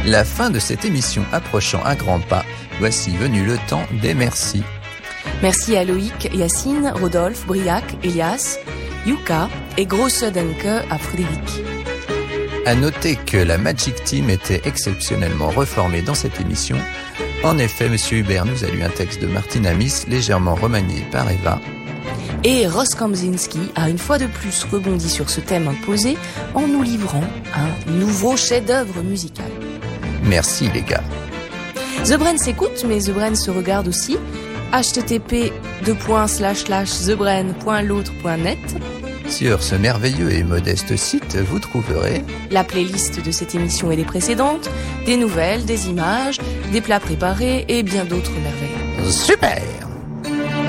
La fin de cette émission approchant à grands pas, voici venu le temps des merci. Merci à Loïc, Yacine, Rodolphe, Briac, Elias, Yuka et grosse denke à Frédéric. À noter que la Magic Team était exceptionnellement reformée dans cette émission. En effet, Monsieur Hubert nous a lu un texte de Martin Amis, légèrement remanié par Eva. Et Ross Kamzinski a une fois de plus rebondi sur ce thème imposé en nous livrant un nouveau chef-d'œuvre musical. Merci les gars. The Brain s'écoute, mais The Brain se regarde aussi. http://thebrain.l'autre.net. Sur ce merveilleux et modeste site, vous trouverez la playlist de cette émission et des précédentes, des nouvelles, des images, des plats préparés et bien d'autres merveilles. Super!